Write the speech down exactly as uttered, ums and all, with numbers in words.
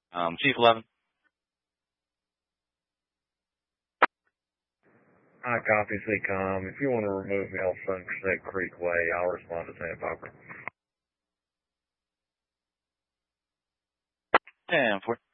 Um, Chief eleven. I copy, C-Com. If you want to remove me off Sunset Creek Way, I'll respond to Sandpiper. ten four.